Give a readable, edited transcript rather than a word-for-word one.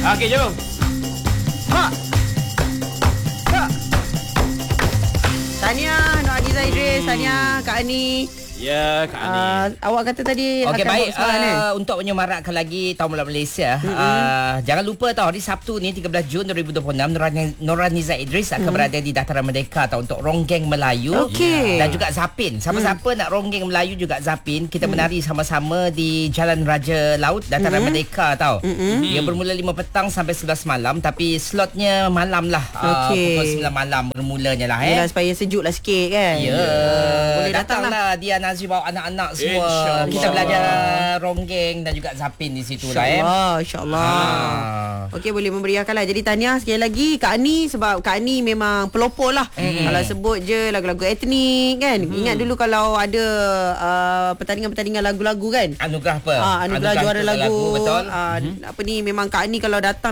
Okey, jom. Ha. Ha. Tahniah Nur Hadiza Idris, tahniah Kak Ani. Ya, Kak Ani. Awak kata tadi Okey, akan baik. bawa soalan, Untuk menyemarakkan lagi Tahun Bulan Malaysia, jangan lupa tau, hari Sabtu ni 13 Jun 2026, Nurhaniza Idris akan berada di Dataran Merdeka tau, untuk ronggeng Melayu. Okey. Dan juga Zapin. Siapa-siapa nak ronggeng Melayu juga Zapin, kita menari sama-sama di Jalan Raja Laut Dataran Merdeka tau. Dia bermula 5 petang sampai 11 malam, tapi slotnya malam lah. Okey. Pukul 9 malam bermulanya lah. Yelah, supaya sejuk lah sikit kan. Ya, Boleh datang lah. Dia Nazri bawa anak-anak semua. InsyaAllah. Kita belajar ronggeng dan juga zapin di situ lah. InsyaAllah. Okey, boleh memeriahkan lah. Jadi tahniah sekali lagi Kak Ani, sebab Kak Ani memang pelopor lah. Kalau sebut je lagu-lagu etnik kan. Ingat dulu kalau ada pertandingan-pertandingan lagu-lagu kan. Anugerah apa? Anugerah juara lagu. Betul. Apa ni, memang Kak Ani kalau datang